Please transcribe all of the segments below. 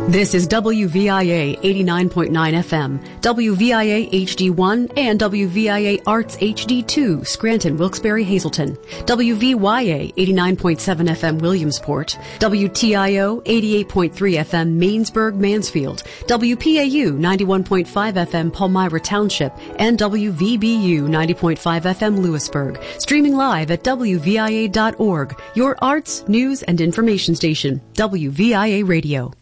This is WVIA 89.9 FM, WVIA HD1, and WVIA Arts HD2, Scranton, Wilkes-Barre, Hazleton, WVYA 89.7 FM, Williamsport, WTIO 88.3 FM, Mainsburg, Mansfield, WPAU 91.5 FM, Palmyra Township, and WVBU 90.5 FM, Lewisburg. Streaming live at WVIA.org, your arts, news, and information station, WVIA Radio.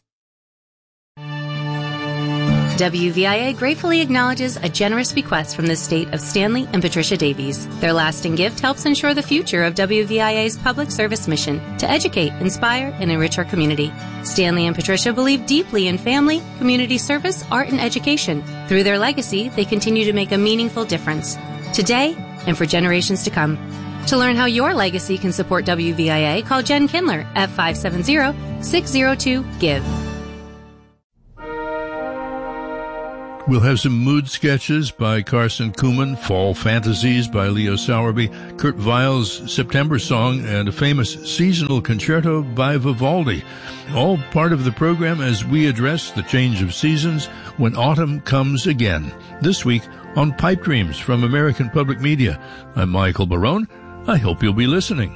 WVIA gratefully acknowledges a generous bequest from the state of Stanley and Patricia Davies. Their lasting gift helps ensure the future of WVIA's public service mission to educate, inspire, and enrich our community. Stanley and Patricia believe deeply in family, community service, art, and education. Through their legacy, they continue to make a meaningful difference, today and for generations to come. To learn how your legacy can support WVIA, call Jen Kindler at 570-602-GIVE. We'll have some mood sketches by Carson Kuhlman, Fall Fantasies by Leo Sowerby, Kurt Weill's September Song, and a famous seasonal concerto by Vivaldi. All part of the program as we address the change of seasons when autumn comes again. This week on Pipe Dreams from American Public Media. I'm Michael Barone. I hope you'll be listening.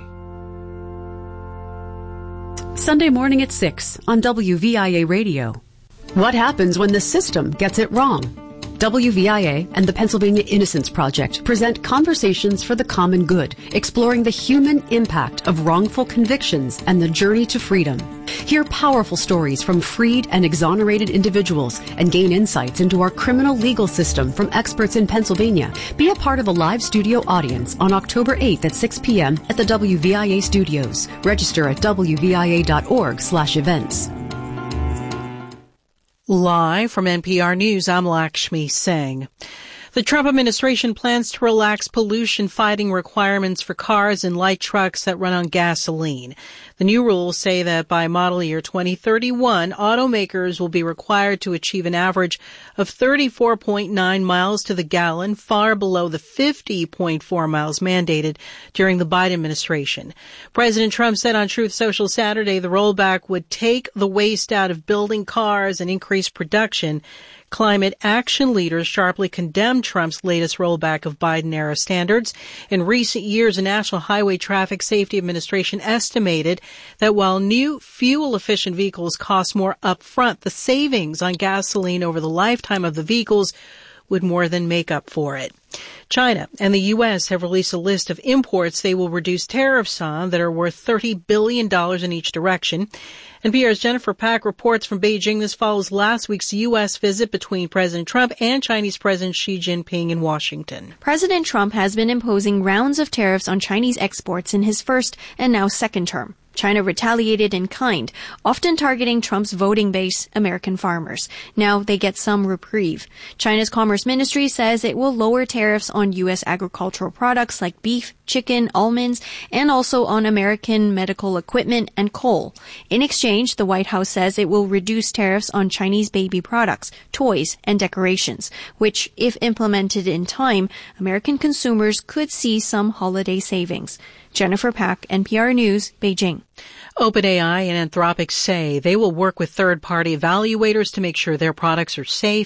Sunday morning at 6 on WVIA Radio. What happens when the system gets it wrong? WVIA and the Pennsylvania Innocence Project present Conversations for the Common Good, exploring the human impact of wrongful convictions and the journey to freedom. Hear powerful stories from freed and exonerated individuals and gain insights into our criminal legal system from experts in Pennsylvania. Be a part of a live studio audience on October 8th at 6 p.m. at the WVIA studios. Register at wvia.org/events. Live from NPR News, I'm Lakshmi Singh. The Trump administration plans to relax pollution-fighting requirements for cars and light trucks that run on gasoline. The new rules say that by model year 2031, automakers will be required to achieve an average of 34.9 miles to the gallon, far below the 50.4 miles mandated during the Biden administration. President Trump said on Truth Social Saturday the rollback would take the waste out of building cars and increase production. Climate action leaders sharply condemned Trump's latest rollback of Biden-era standards. In recent years, the National Highway Traffic Safety Administration estimated that while new fuel-efficient vehicles cost more upfront, the savings on gasoline over the lifetime of the vehicles would more than make up for it. China and the U.S. have released a list of imports they will reduce tariffs on that are worth $30 billion in each direction. NPR's Jennifer Pack reports from Beijing. This follows last week's U.S. visit between President Trump and Chinese President Xi Jinping in Washington. President Trump has been imposing rounds of tariffs on Chinese exports in his first and now second term. China retaliated in kind, often targeting Trump's voting base, American farmers. Now they get some reprieve. China's Commerce Ministry says it will lower tariffs on U.S. agricultural products like beef, chicken, almonds, and also on American medical equipment and coal. In exchange, the White House says it will reduce tariffs on Chinese baby products, toys, and decorations, which, if implemented in time, American consumers could see some holiday savings. Jennifer Pack, NPR News, Beijing. OpenAI and Anthropic say they will work with third-party evaluators to make sure their products are safe.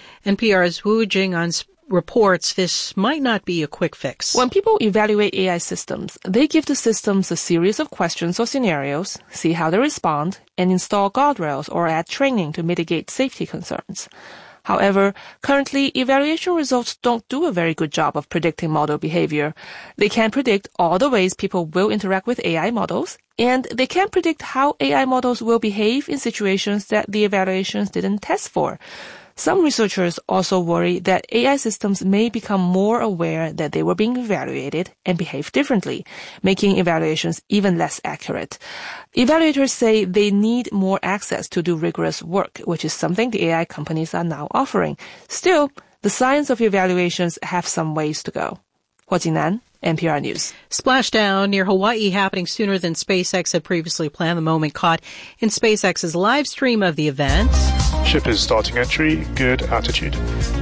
NPR's Wu Jing'an reports this might not be a quick fix. When people evaluate AI systems, they give the systems a series of questions or scenarios, see how they respond, and install guardrails or add training to mitigate safety concerns. However, currently, evaluation results don't do a very good job of predicting model behavior. They can't predict all the ways people will interact with AI models, and they can't predict how AI models will behave in situations that the evaluations didn't test for. Some researchers also worry that AI systems may become more aware that they were being evaluated and behave differently, making evaluations even less accurate. Evaluators say they need more access to do rigorous work, which is something the AI companies are now offering. Still, the science of evaluations have some ways to go. Hua Jingnan, NPR News. Splashdown near Hawaii happening sooner than SpaceX had previously planned. The moment caught in SpaceX's live stream of the event. Ship is starting entry, good altitude.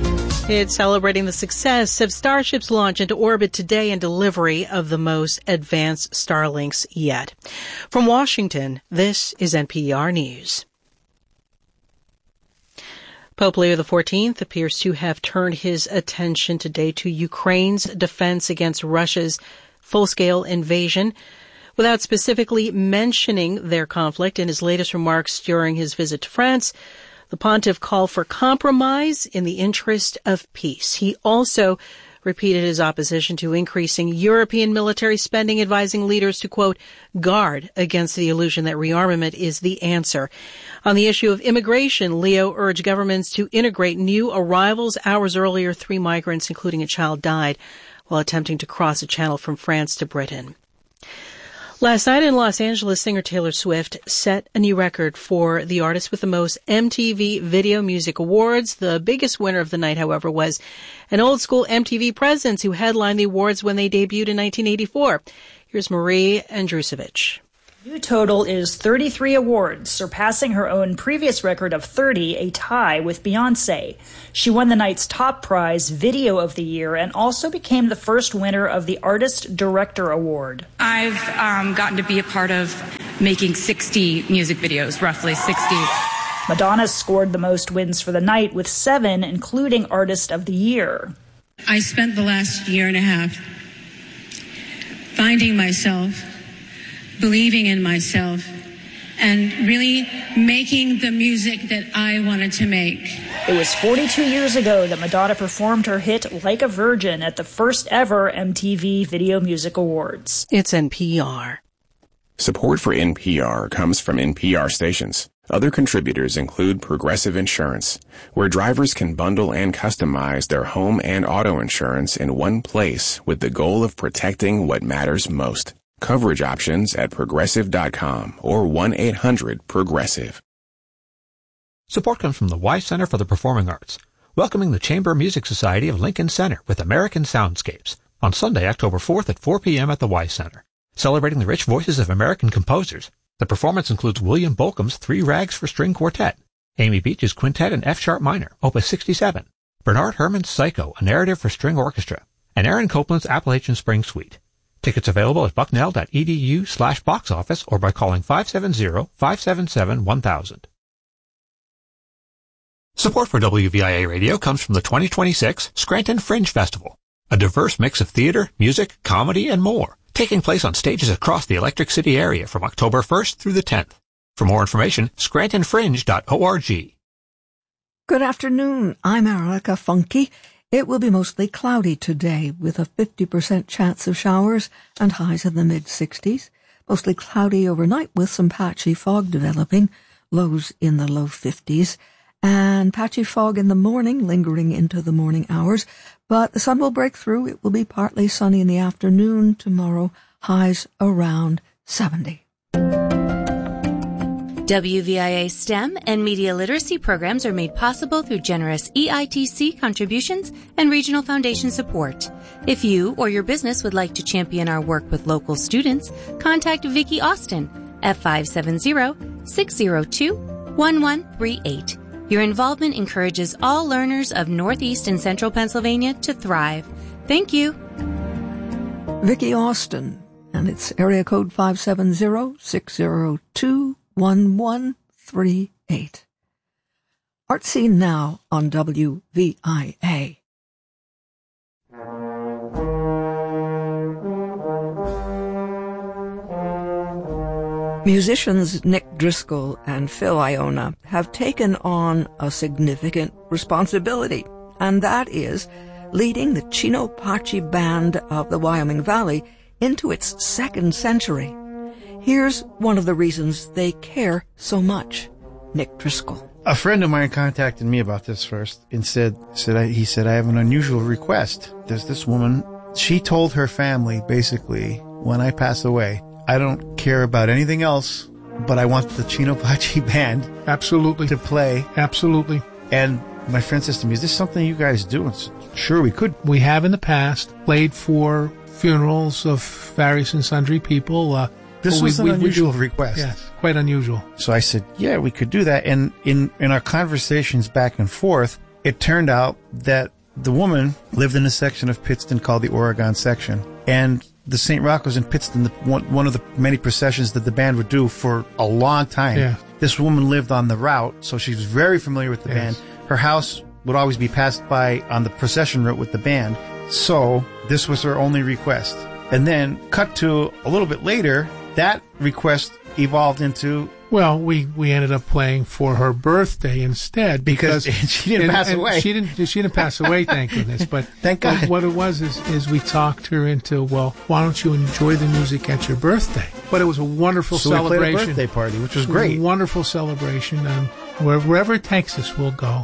It's celebrating the success of Starship's launch into orbit today and delivery of the most advanced Starlinks yet. From Washington, this is NPR News. Pope Leo XIV appears to have turned his attention today to Ukraine's defense against Russia's full-scale invasion, without specifically mentioning their conflict. In his latest remarks during his visit to France, the pontiff called for compromise in the interest of peace. He also repeated his opposition to increasing European military spending, advising leaders to, quote, guard against the illusion that rearmament is the answer. On the issue of immigration, Leo urged governments to integrate new arrivals. Hours earlier, 3 migrants, including a child, died while attempting to cross a channel from France to Britain. Last night in Los Angeles, singer Taylor Swift set a new record for the artist with the most MTV Video Music Awards. The biggest winner of the night, however, was an old-school MTV presence who headlined the awards when they debuted in 1984. Here's Marie Andrusevich. New total is 33 awards, surpassing her own previous record of 30, a tie with Beyoncé. She won the night's top prize, Video of the Year, and also became the first winner of the Artist Director Award. I've gotten to be a part of making 60 music videos, roughly 60. Madonna scored the most wins for the night with 7, including Artist of the Year. I spent the last year and a half finding myself, believing in myself, and really making the music that I wanted to make. It was 42 years ago that Madonna performed her hit Like a Virgin at the first ever MTV Video Music Awards. It's NPR. Support for NPR comes from NPR stations. Other contributors include Progressive Insurance, where drivers can bundle and customize their home and auto insurance in one place with the goal of protecting what matters most. Coverage options at Progressive.com or 1-800-PROGRESSIVE. Support comes from the Wise Center for the Performing Arts, welcoming the Chamber Music Society of Lincoln Center with American Soundscapes on Sunday, October 4th at 4 p.m. at the Wise Center. Celebrating the rich voices of American composers, the performance includes William Bolcom's Three Rags for String Quartet, Amy Beach's Quintet in F-sharp minor, Opus 67, Bernard Herrmann's Psycho, a narrative for string orchestra, and Aaron Copland's Appalachian Spring Suite. Tickets available at bucknell.edu/box office or by calling 570-577-1000. Support for WVIA Radio comes from the 2026 Scranton Fringe Festival, a diverse mix of theater, music, comedy, and more, taking place on stages across the Electric City area from October 1st through the 10th. For more information, scrantonfringe.org. Good afternoon. I'm Erica Funke. It will be mostly cloudy today with a 50% chance of showers and highs in the mid-60s. Mostly cloudy overnight with some patchy fog developing, lows in the low 50s. And patchy fog in the morning, lingering into the morning hours. But the sun will break through. It will be partly sunny in the afternoon tomorrow. Highs around 70. WVIA STEM and media literacy programs are made possible through generous EITC contributions and regional foundation support. If you or your business would like to champion our work with local students, contact Vicki Austin at 570-602-1138. Your involvement encourages all learners of Northeast and Central Pennsylvania to thrive. Thank you. Vicki Austin, and it's area code 570-602-1138. Art Scene Now on WVIA. Musicians Nick Driscoll and Phil Iona have taken on a significant responsibility, and that is leading the Chino-Pachi Band of the Wyoming Valley into its second century. Here's one of the reasons they care so much. Nick Driscoll. A friend of mine contacted me about this first and said, I have an unusual request. There's this woman. She told her family, basically, when I pass away, I don't care about anything else, but I want the Chino-Pachi Band absolutely to play. Absolutely. And my friend says to me, is this something you guys do? And sure, we could. We have in the past played for funerals of various and sundry people. This was an unusual request. Yes, quite unusual. So I said, yeah, we could do that. And in our conversations back and forth, it turned out that the woman lived in a section of Pittston called the Oregon section. And the St. Rocco's in Pittston, one of the many processions that the band would do for a long time. Yeah. This woman lived on the route, so she was very familiar with the band. her house would always be passed by on the procession route with the band. So this was her only request. And then cut to a little bit later, that request evolved into... Well, we ended up playing for her birthday instead because she didn't pass away. She didn't pass away, thank goodness. But thank God. What it was is we talked her into, well, why don't you enjoy the music at your birthday? But it was a wonderful celebration. We played a birthday party, which was great. A wonderful celebration, and wherever it takes us, we'll go.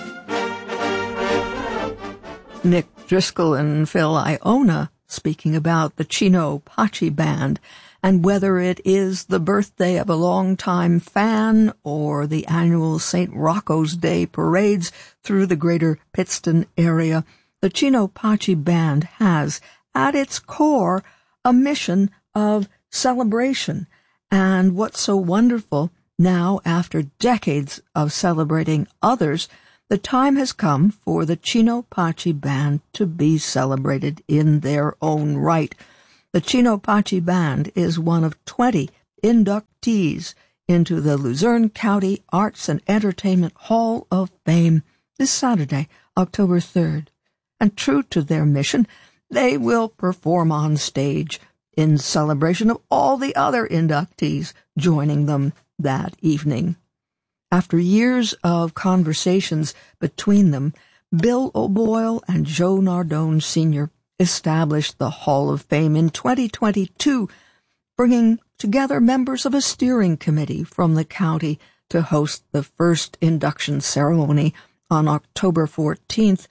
Nick Driscoll and Phil Iona speaking about the Chino Pachi Band and whether it is the birthday of a longtime fan or the annual St. Rocco's Day parades through the greater Pittston area, the Chino Pachi Band has, at its core, a mission of celebration. And what's so wonderful, now after decades of celebrating others, the time has come for the Chino Pachi Band to be celebrated in their own right. The Chino Pachi Band is one of 20 inductees into the Luzerne County Arts and Entertainment Hall of Fame this Saturday, October 3rd. And true to their mission, they will perform on stage in celebration of all the other inductees joining them that evening. After years of conversations between them, Bill O'Boyle and Joe Nardone Sr. established the Hall of Fame in 2022, bringing together members of a steering committee from the county to host the first induction ceremony on October 14th,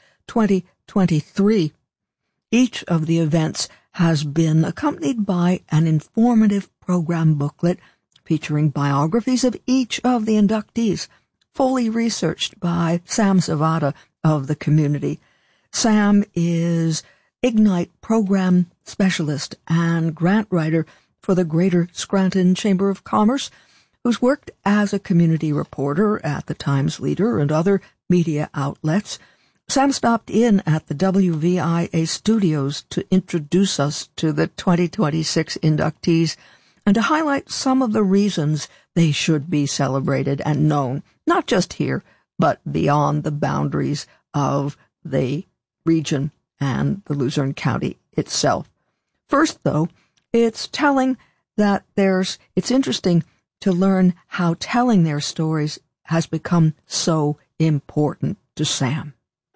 2023. Each of the events has been accompanied by an informative program booklet featuring biographies of each of the inductees, fully researched by Sam Zavada of the community. Sam is Ignite Program Specialist and grant writer for the Greater Scranton Chamber of Commerce, who's worked as a community reporter at the Times Leader and other media outlets. Sam stopped in at the WVIA studios to introduce us to the 2026 inductees and to highlight some of the reasons they should be celebrated and known, not just here, but beyond the boundaries of the region and the Luzerne County itself. First, though, it's telling that it's interesting to learn how telling their stories has become so important to Sam.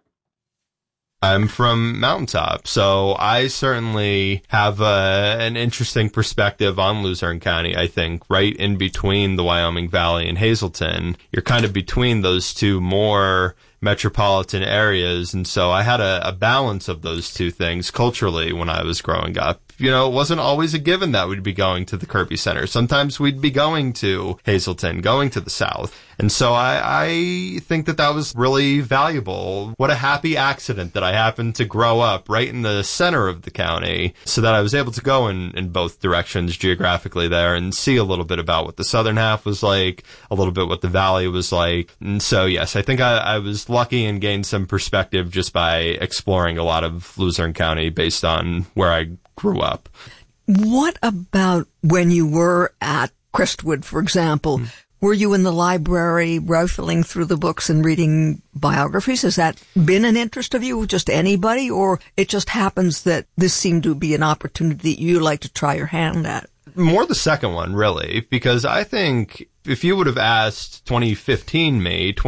I'm from Mountaintop, so I certainly have an interesting perspective on Luzerne County, I think, right in between the Wyoming Valley and Hazleton. You're kind of between those two more metropolitan areas, and so I had a balance of those two things culturally when I was growing up. You know, it wasn't always a given that we'd be going to the Kirby Center. Sometimes we'd be going to Hazleton, going to the South. And so I think that was really valuable. What a happy accident that I happened to grow up right in the center of the county so that I was able to go in both directions geographically there and see a little bit about what the southern half was like, a little bit what the valley was like. And so, yes, I think I was lucky and gained some perspective just by exploring a lot of Luzerne County based on where I grew up. What about when you were at Crestwood, for example? Were you in the library rifling through the books and reading biographies? Has that been an interest of you, just anybody, or it just happens that this seemed to be an opportunity that you like to try your hand at? More the second one, really, because I think if you would have asked 2014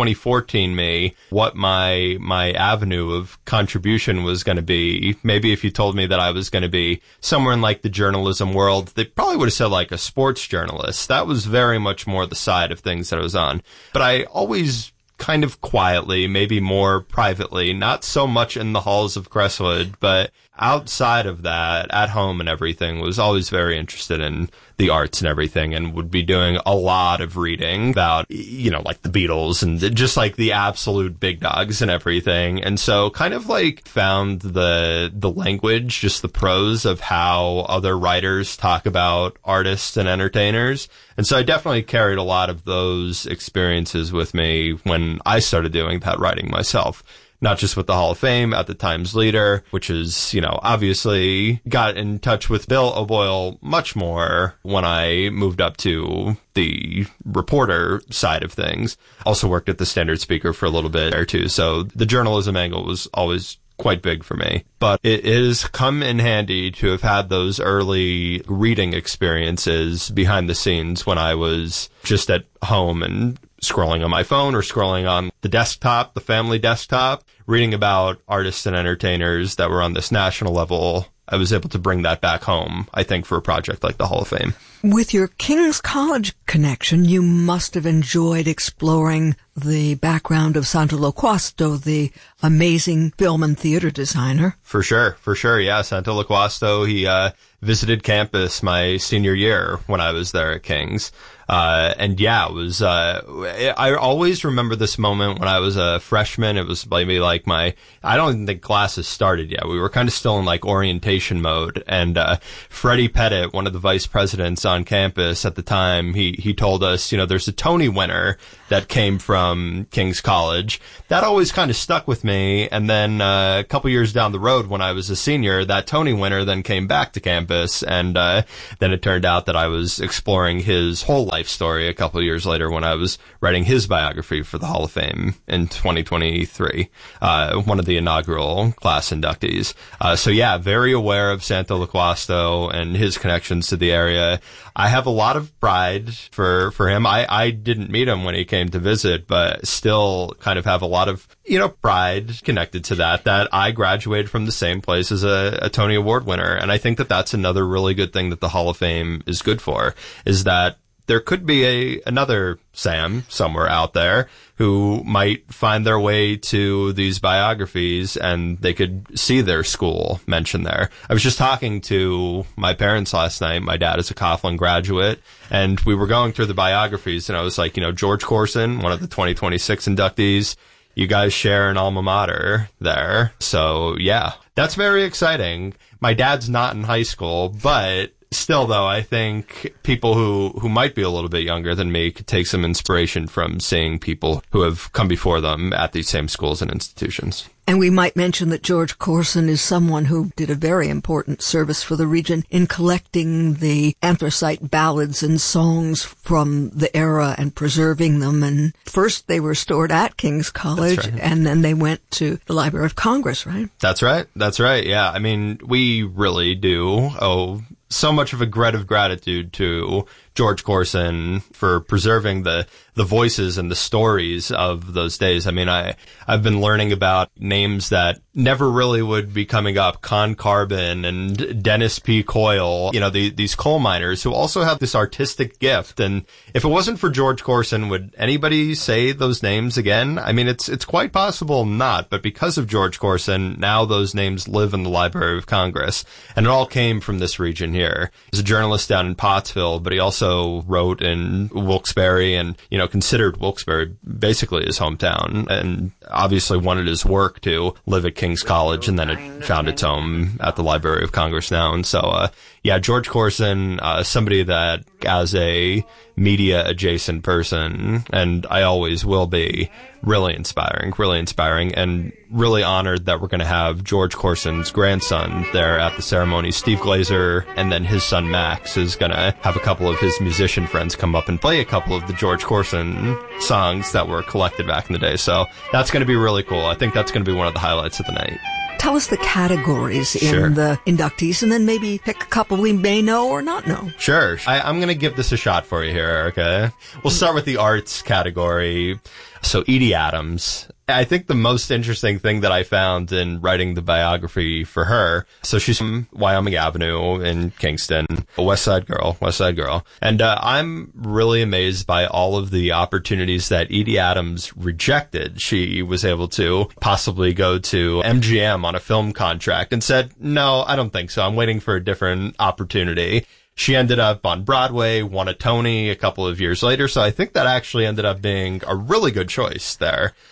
me, what my avenue of contribution was going to be, maybe if you told me that I was going to be somewhere in like the journalism world, they probably would have said like a sports journalist. That was very much more the side of things that I was on. But I always kind of quietly, maybe more privately, not so much in the halls of Crestwood, but outside of that, at home and everything, was always very interested in the arts and everything, and would be doing a lot of reading about, like the Beatles and just like the absolute big dogs and everything. And so kind of like found the language, just the prose of how other writers talk about artists and entertainers. And so I definitely carried a lot of those experiences with me when I started doing that writing myself. not just with the Hall of Fame, at the Times Leader, which is, obviously got in touch with Bill O'Boyle much more when I moved up to the reporter side of things. Also worked at the Standard Speaker for a little bit there too. So the journalism angle was always quite big for me. But it has come in handy to have had those early reading experiences behind the scenes when I was just at home and scrolling on my phone or scrolling on the desktop, the family desktop, reading about artists and entertainers that were on this national level. I was able to bring that back home, I think, for a project like the Hall of Fame. With your King's College connection, you must have enjoyed exploring the background of Santo Loquasto, the amazing film and theater designer. For sure. Yeah, Santo Loquasto, he visited campus my senior year when I was there at King's. And yeah, it was, I always remember this moment when I was a freshman. It was maybe like I don't even think classes started yet. We were kind of still in like orientation mode. And, Freddie Pettit, one of the vice presidents on campus at the time, he told us, there's a Tony winner that came from King's College. That always kind of stuck with me. And then, a couple years down the road when I was a senior, that Tony winner then came back to campus. And, then it turned out that I was exploring his whole life story a couple of years later when I was writing his biography for the Hall of Fame in 2023, one of the inaugural class inductees. So yeah, very aware of Santo Loquasto and his connections to the area. I have a lot of pride for him. I didn't meet him when he came to visit, but still kind of have a lot of, pride connected to that I graduated from the same place as a Tony Award winner. And I think that that's another really good thing that the Hall of Fame is good for, is that there could be another Sam somewhere out there who might find their way to these biographies and they could see their school mentioned there. I was just talking to my parents last night. My dad is a Coughlin graduate, and we were going through the biographies, and I was like, George Corson, one of the 2026 inductees, you guys share an alma mater there. So yeah, that's very exciting. My dad's not in high school, but still, though, I think people who might be a little bit younger than me could take some inspiration from seeing people who have come before them at these same schools and institutions. And we might mention that George Corson is someone who did a very important service for the region in collecting the anthracite ballads and songs from the era and preserving them. And first they were stored at King's College, right, and then they went to the Library of Congress, right? That's right. Yeah. I mean, we really do owe so much of a debt of gratitude to George Corson for preserving the voices and the stories of those days. I mean, I've been learning about names that never really would be coming up. Con Carbon and Dennis P. Coyle, these coal miners who also have this artistic gift. And if it wasn't for George Corson, would anybody say those names again? I mean, it's quite possible not, but because of George Corson, now those names live in the Library of Congress. And it all came from this region here. He's a journalist down in Pottsville, but he also wrote in Wilkes-Barre and, considered Wilkes-Barre basically his hometown, and obviously wanted his work to live at King's College, and then it found its home at the Library of Congress now. And so, George Corson, somebody that as a media adjacent person, and I always will be, really inspiring, and really honored that we're going to have George Corson's grandson there at the ceremony. Steve Glazer, and then his son Max is going to have a couple of his musician friends come up and play a couple of the George Corson songs that were collected back in the day. So that's going to be really cool. I think that's going to be one of the highlights of the night. Tell us the categories in the inductees, and then maybe pick a couple we may know or not know. Sure. I'm going to give this a shot for you here, Erica. We'll start with the arts category. So Edie Adams. I think the most interesting thing that I found in writing the biography for her, so she's from Wyoming Avenue in Kingston, a West Side girl. And I'm really amazed by all of the opportunities that Edie Adams rejected. She was able to possibly go to MGM on a film contract and said, no, I don't think so. I'm waiting for a different opportunity. She ended up on Broadway, won a Tony a couple of years later, so I think that actually ended up being a really good choice there.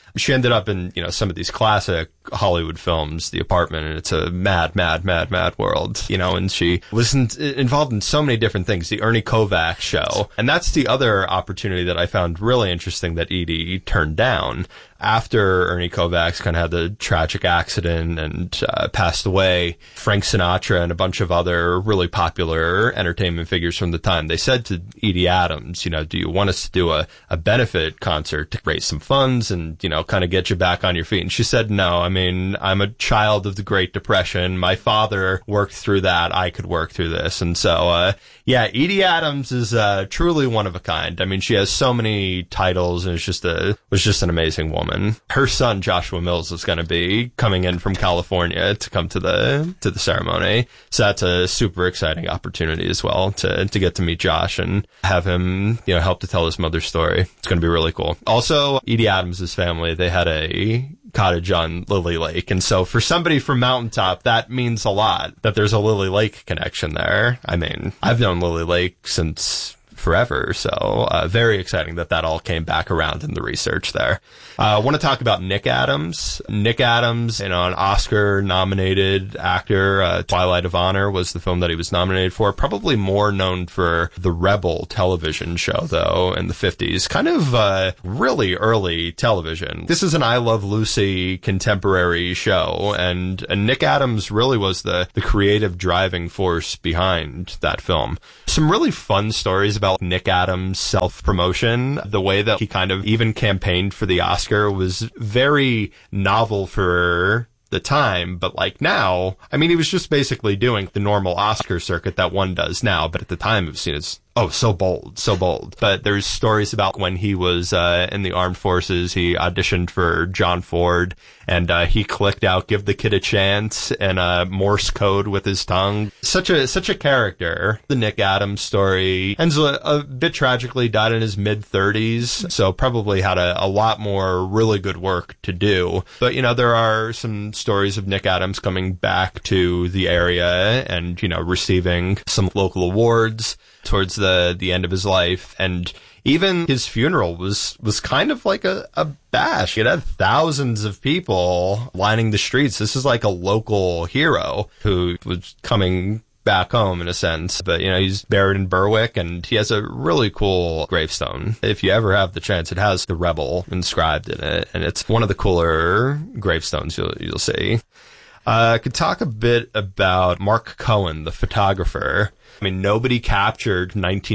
She ended up in, some of these classic Hollywood films, The Apartment, and it's a mad, mad, mad, mad world, and she was involved in so many different things, the Ernie Kovacs show. And that's the other opportunity that I found really interesting that Edie turned down. After Ernie Kovacs kind of had the tragic accident and passed away, Frank Sinatra and a bunch of other really popular entertainment figures from the time, they said to Edie Adams, do you want us to do a benefit concert to raise some funds and, kind of get you back on your feet? And she said, no, I'm a child of the Great Depression. My father worked through that. I could work through this. And so, Edie Adams is truly one of a kind. She has so many titles and was just an amazing woman. Her son, Joshua Mills, is going to be coming in from California to come to the ceremony. So that's a super exciting opportunity as well to get to meet Josh and have him, help to tell his mother's story. It's going to be really cool. Also, Edie Adams' family, they had a cottage on Lily Lake. And so for somebody from Mountaintop, that means a lot that there's a Lily Lake connection there. I've known Lily Lake since forever. So very exciting that all came back around in the research there. I want to talk about Nick Adams. Nick Adams, an Oscar-nominated actor. Twilight of Honor was the film that he was nominated for. Probably more known for the Rebel television show, though, in the 50s. Kind of really early television. This is an I Love Lucy contemporary show, and Nick Adams really was the creative driving force behind that film. Some really fun stories about Nick Adams' self-promotion. The way that he kind of even campaigned for the Oscar was very novel for the time, but now, he was just basically doing the normal Oscar circuit that one does now, but at the time it was seen as, so bold. But there's stories about when he was in the armed forces, he auditioned for John Ford, and he clicked out "Give the Kid a Chance" and Morse code with his tongue. Such a character. The Nick Adams story ends a bit tragically, died in his mid-30s, so probably had a lot more really good work to do. But, there are some stories of Nick Adams coming back to the area and, receiving some local awards towards the end of his life. And even his funeral was kind of like a bash. It had thousands of people lining the streets. This is like a local hero who was coming back home in a sense. But, he's buried in Berwick, and he has a really cool gravestone. If you ever have the chance, it has the Rebel inscribed in it, and it's one of the cooler gravestones you'll see. I could talk a bit about Mark Cohen, the photographer. Nobody captured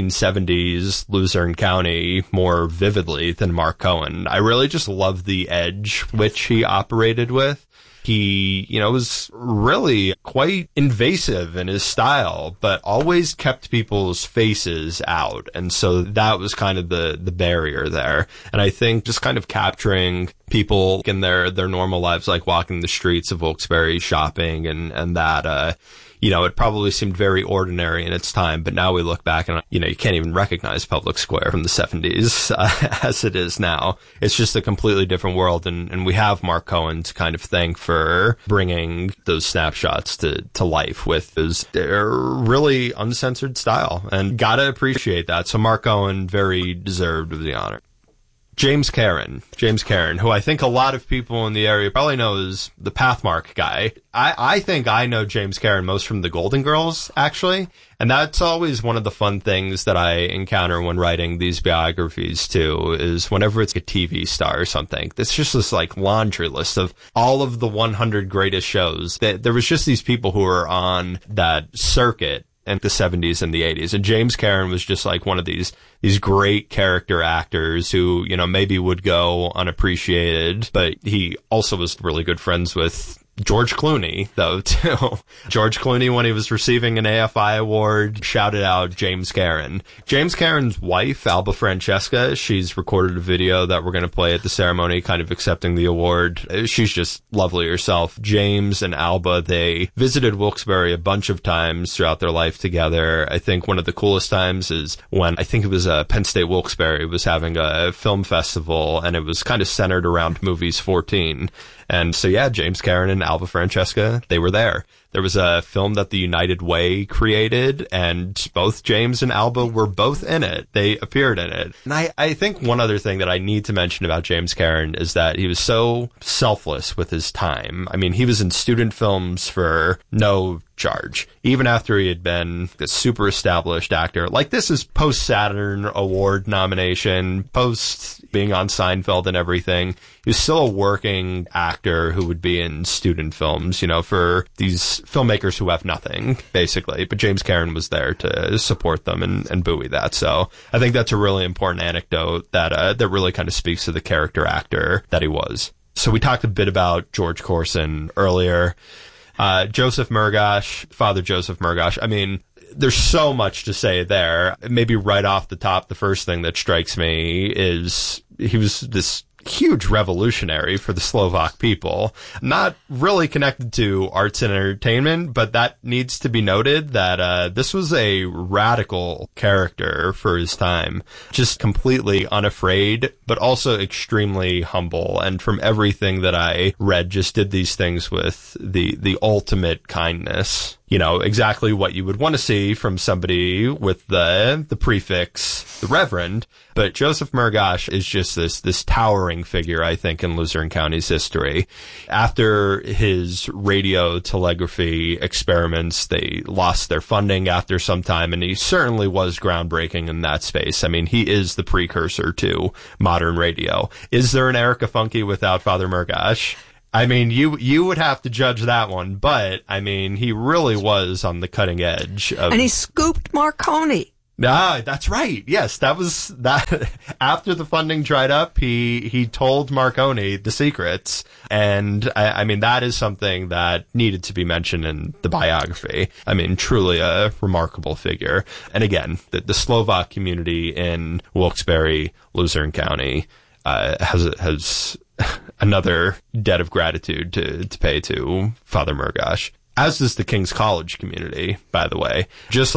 1970s Luzerne County more vividly than Mark Cohen. I really just love the edge which he operated with. He, was really quite invasive in his style, but always kept people's faces out. And so that was kind of the barrier there. And I think just kind of capturing people in their normal lives, like walking the streets of Wilkes-Barre, shopping and that, it probably seemed very ordinary in its time, but now we look back and, you can't even recognize Public Square from the 70s as it is now. It's just a completely different world, and we have Mark Cohen to kind of thank for bringing those snapshots to life with his really uncensored style, and gotta appreciate that. So Mark Cohen, very deserved of the honor. James Karen, who I think a lot of people in the area probably know as the Pathmark guy. I think I know James Karen most from the Golden Girls, actually. And that's always one of the fun things that I encounter when writing these biographies, too, is whenever it's a TV star or something, it's just this, laundry list of all of the 100 greatest shows. There was just these people who were on that circuit in the 70s and the 80s. And James Karen was just one of these great character actors who, maybe would go unappreciated, but he also was really good friends with George Clooney, though, too. George Clooney, when he was receiving an AFI award, shouted out James Karen. James Karen's wife, Alba Francesca, she's recorded a video that we're going to play at the ceremony, kind of accepting the award. She's just lovely herself. James and Alba, they visited Wilkes-Barre a bunch of times throughout their life together. I think one of the coolest times is when, I think it was Penn State Wilkes-Barre was having a film festival, and it was kind of centered around Movies 14. And so, James Karen and Alba Francesca, they were there. There was a film that the United Way created, and both James and Alba were both in it. They appeared in it. And I think one other thing that I need to mention about James Karen is that he was so selfless with his time. I mean, he was in student films for no charge, even after he had been a super established actor. Like, this is post-Saturn Award nomination, post being on Seinfeld and everything. He was still a working actor who would be in student films, you know, for these filmmakers who have nothing, basically. But James Karen was there to support them and buoy that. So I think that's a really important anecdote that really kind of speaks to the character actor that he was. So we talked a bit about George Corson earlier. Joseph Murgash, Father Joseph Murgash. I mean, there's so much to say there. Maybe right off the top, the first thing that strikes me is he was this huge revolutionary for the Slovak people. Not really connected to arts and entertainment, but that needs to be noted that this was a radical character for his time. Just completely unafraid, but also extremely humble. And from everything that I read, just did these things with the ultimate kindness. You know, exactly what you would want to see from somebody with the prefix, the Reverend. But Joseph Murgash is just this towering figure, I think, in Luzerne County's history. After his radio telegraphy experiments, they lost their funding after some time, and he certainly was groundbreaking in that space. I mean, he is the precursor to modern radio. Is there an Erica Funky without Father Murgash? I mean, you would have to judge that one, but, I mean, he really was on the cutting edge of... And he scooped Marconi. Ah, that's right. Yes, that was that. After the funding dried up, he told Marconi the secrets, and I mean that is something that needed to be mentioned in the biography. I mean, truly a remarkable figure. And again, the Slovak community in Wilkes-Barre, Luzerne County, has another debt of gratitude to pay to Father Murgash. As does the King's College community, by the way. Just